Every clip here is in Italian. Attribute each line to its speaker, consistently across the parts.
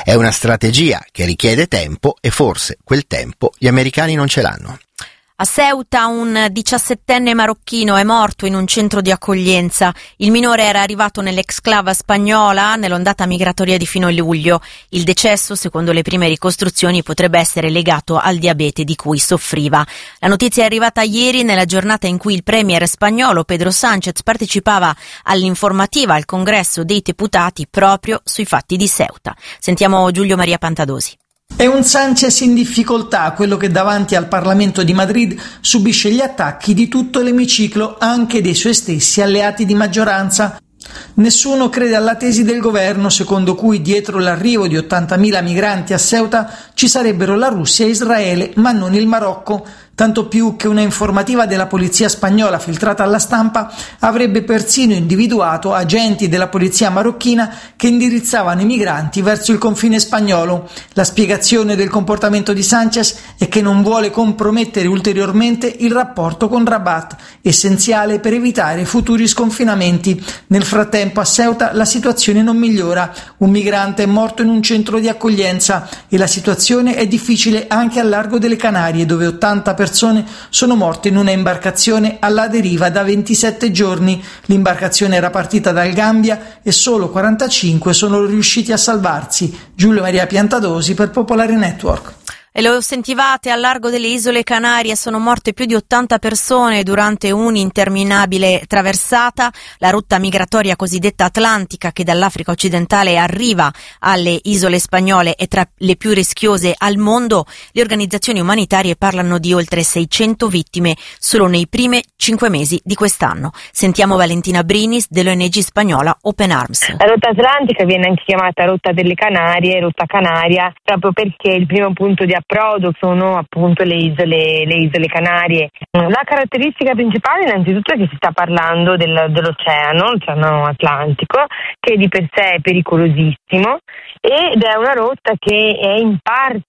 Speaker 1: È una strategia che richiede tempo e forse quel tempo gli americani non ce l'hanno.
Speaker 2: A Ceuta un 17enne marocchino è morto in un centro di accoglienza. Il minore era arrivato nell'exclave spagnola nell'ondata migratoria di fine luglio. Il decesso, secondo le prime ricostruzioni, potrebbe essere legato al diabete di cui soffriva. La notizia è arrivata ieri nella giornata in cui il premier spagnolo Pedro Sánchez partecipava all'informativa al Congresso dei Deputati proprio sui fatti di Ceuta. Sentiamo Giulio Maria Pantadosi.
Speaker 3: È un Sánchez in difficoltà, quello che davanti al Parlamento di Madrid subisce gli attacchi di tutto l'emiciclo, anche dei suoi stessi alleati di maggioranza. Nessuno crede alla tesi del governo secondo cui dietro l'arrivo di 80.000 migranti a Ceuta ci sarebbero la Russia e Israele, ma non il Marocco. Tanto più che una informativa della polizia spagnola filtrata alla stampa avrebbe persino individuato agenti della polizia marocchina che indirizzavano i migranti verso il confine spagnolo. La spiegazione del comportamento di Sánchez è che non vuole compromettere ulteriormente il rapporto con Rabat, essenziale per evitare futuri sconfinamenti. Nel frattempo a Ceuta la situazione non migliora. Un migrante è morto in un centro di accoglienza e la situazione è difficile anche al largo delle Canarie, dove 80 persone sono morte in una imbarcazione alla deriva da 27 giorni. L'imbarcazione era partita dal Gambia e solo 45 sono riusciti a salvarsi. Giulio Maria Piantadosi per Popolare Network.
Speaker 2: E lo sentivate, al largo delle isole Canarie sono morte più di 80 persone durante un'interminabile traversata. La rotta migratoria cosiddetta atlantica che dall'Africa occidentale arriva alle isole spagnole è tra le più rischiose al mondo. Le organizzazioni umanitarie parlano di oltre 600 vittime solo nei primi 5 mesi di quest'anno. Sentiamo Valentina Brinis dell'ONG spagnola Open Arms.
Speaker 4: La rotta atlantica viene anche chiamata rotta delle Canarie, rotta canaria, proprio perché il primo punto di approdo sono appunto le isole Canarie. La caratteristica principale innanzitutto è che si sta parlando dell'oceano, l'oceano Atlantico, che di per sé è pericolosissimo ed è una rotta che è in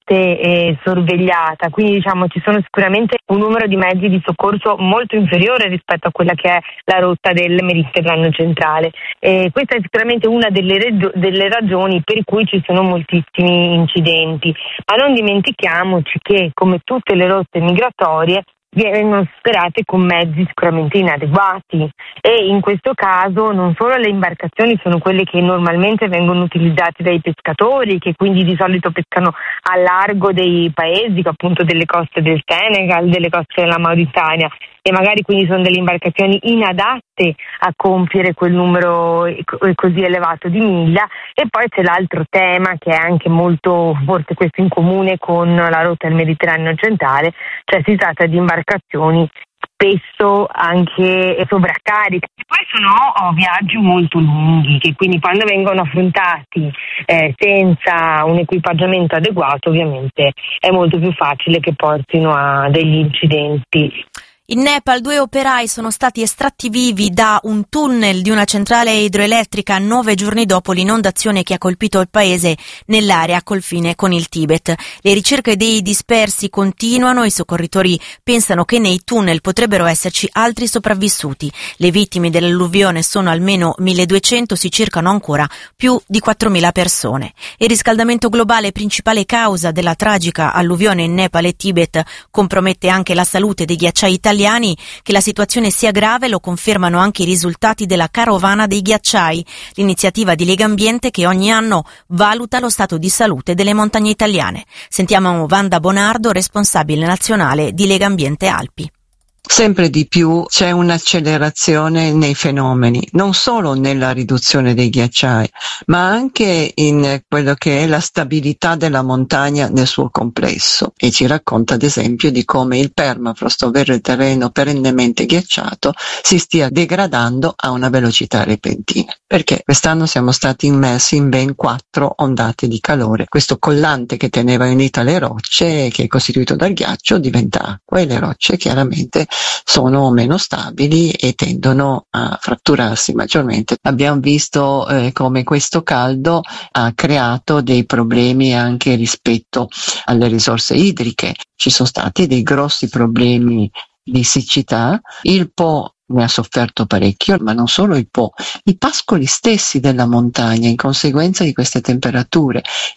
Speaker 4: parte sorvegliata, quindi diciamo ci sono sicuramente un numero di mezzi di soccorso molto inferiore rispetto a quella che è la rotta del Mediterraneo centrale. Questa è sicuramente una delle ragioni per cui ci sono moltissimi incidenti, ma non dimentichiamoci che come tutte le rotte migratorie vengono superate con mezzi sicuramente inadeguati e in questo caso non solo le imbarcazioni sono quelle che normalmente vengono utilizzate dai pescatori, che quindi di solito pescano a largo dei paesi, appunto delle coste del Senegal, delle coste della Mauritania, e magari quindi sono delle imbarcazioni inadatte a compiere quel numero così elevato di miglia. E poi c'è l'altro tema che è anche molto, forse questo in comune con la rotta del Mediterraneo centrale, cioè si tratta di imbarcazioni spesso anche sovraccariche. E poi sono viaggi molto lunghi che quindi quando vengono affrontati senza un equipaggiamento adeguato ovviamente è molto più facile che portino a degli incidenti.
Speaker 2: In Nepal 2 operai sono stati estratti vivi da un tunnel di una centrale idroelettrica 9 giorni dopo l'inondazione che ha colpito il paese nell'area confine con il Tibet. Le ricerche dei dispersi continuano e i soccorritori pensano che nei tunnel potrebbero esserci altri sopravvissuti. Le vittime dell'alluvione sono almeno 1.200, si cercano ancora più di 4.000 persone. Il riscaldamento globale, principale causa della tragica alluvione in Nepal e Tibet, compromette anche la salute dei ghiacciai italiani. Che la situazione sia grave lo confermano anche i risultati della Carovana dei Ghiacciai, l'iniziativa di Legambiente che ogni anno valuta lo stato di salute delle montagne italiane. Sentiamo Wanda Bonardo, responsabile nazionale di Legambiente Alpi.
Speaker 5: Sempre di più c'è un'accelerazione nei fenomeni, non solo nella riduzione dei ghiacciai, ma anche in quello che è la stabilità della montagna nel suo complesso. E ci racconta ad esempio di come il permafrost, ovvero il terreno perennemente ghiacciato, si stia degradando a una velocità repentina. Perché quest'anno siamo stati immersi in ben 4 ondate di calore. Questo collante che teneva unite le rocce, che è costituito dal ghiaccio, diventa acqua e le rocce chiaramente sono meno stabili e tendono a fratturarsi maggiormente. Abbiamo visto come questo caldo ha creato dei problemi anche rispetto alle risorse idriche. Ci sono stati dei grossi problemi di siccità. Il Po ne ha sofferto parecchio, ma non solo il Po, i pascoli stessi della montagna in conseguenza di queste temperature.